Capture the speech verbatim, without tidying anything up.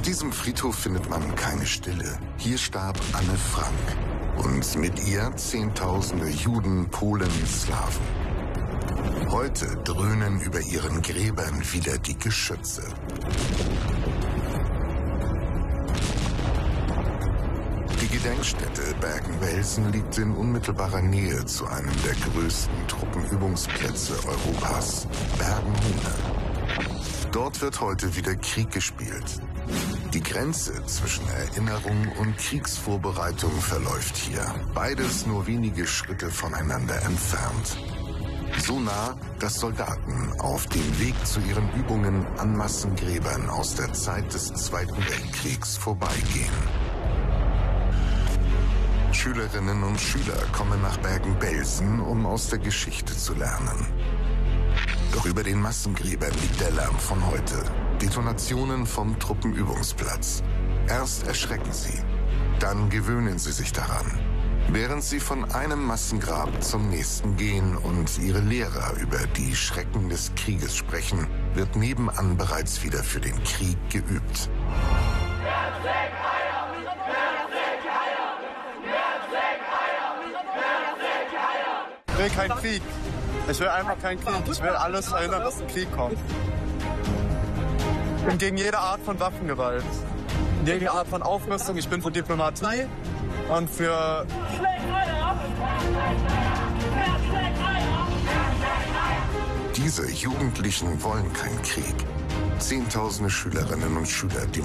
diesem Friedhof findet man keine Stille. Hier starb Anne Frank und mit ihr Zehntausende Juden, Polen, Slawen. Heute dröhnen über ihren Gräbern wieder die Geschütze. Die Gedenkstätte Bergen-Belsen liegt in unmittelbarer Nähe zu einem der größten Truppenübungsplätze Europas, Bergen-Hune. Dort wird heute wieder Krieg gespielt. Die Grenze zwischen Erinnerung und Kriegsvorbereitung verläuft hier. Beides nur wenige Schritte voneinander entfernt. So nah, dass Soldaten auf dem Weg zu ihren Übungen an Massengräbern aus der Zeit des Zweiten Weltkriegs vorbeigehen. Schülerinnen und Schüler kommen nach Bergen-Belsen, um aus der Geschichte zu lernen. Doch über den Massengräbern liegt der Lärm von heute. Detonationen vom Truppenübungsplatz. Erst erschrecken sie, dann gewöhnen sie sich daran. Während sie von einem Massengrab zum nächsten gehen und ihre Lehrer über die Schrecken des Krieges sprechen, wird nebenan bereits wieder für den Krieg geübt. Ich will keinen Krieg. Ich will einfach keinen Krieg. Ich will alles verhindern, dass ein Krieg kommt. Ich bin gegen jede Art von Waffengewalt. Gegen jede Art von Aufrüstung. Ich bin für Diplomatie und für... Diese Jugendlichen wollen keinen Krieg. Zehntausende Schülerinnen und Schüler, die